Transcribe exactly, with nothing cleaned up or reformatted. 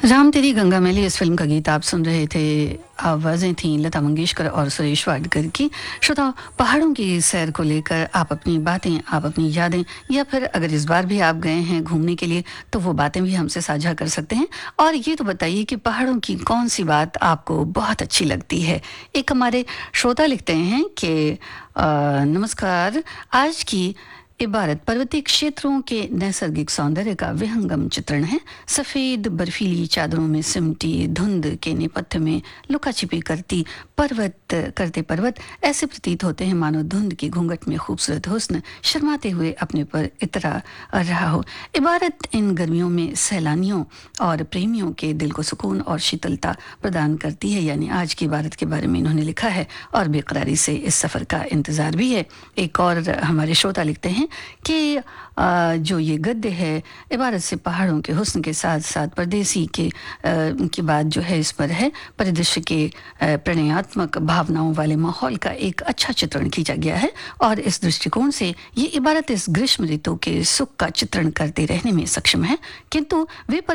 राम तेरी गंगा मैली इस फिल्म का गीत आप सुन रहे थे। आवाज़ें थीं लता मंगेशकर और सुरेश वाडकर की। श्रोता, पहाड़ों की सैर को लेकर आप अपनी बातें, आप अपनी यादें, या फिर अगर इस बार भी आप गए हैं घूमने के लिए तो वो बातें भी हमसे साझा कर सकते हैं। और ये तो बताइए कि पहाड़ों की कौन सी बात आपको बहुत अच्छी लगती है। एक हमारे श्रोता लिखते हैं कि अ, नमस्कार, आज की इबारत पर्वतीय क्षेत्रों के नैसर्गिक सौंदर्य का विहंगम चित्रण है। सफ़ेद बर्फीली चादरों में सिमटी धुंध के नेपथ्य में लुका छिपी करती पर्वत करते पर्वत ऐसे प्रतीत होते हैं मानो धुंध की घूंघट में खूबसूरत हुस्न शर्माते हुए अपने पर इतरा रहा हो। इबारत इन गर्मियों में सैलानियों और प्रेमियों के दिल को सुकून और शीतलता प्रदान करती है। यानी आज की इबारत के बारे में इन्होंने लिखा है और बेकरारी से इस सफ़र का इंतज़ार भी है। एक और हमारे श्रोता लिखते हैं कि अ, जो ये गद्य है इबारत से पहाड़ों के हुस्न के साथ साथ परदेसी के अ, की बात जो है इस पर है। परिदृश्य के अ, प्रणयात्मक भावनाओं वाले माहौल का एक अच्छा चित्रण खींचा गया है और इस दृष्टिकोण से ये इबारत इस ग्रीष्म ऋतु के सुख का चित्रण करते रहने में सक्षम है। किंतु वे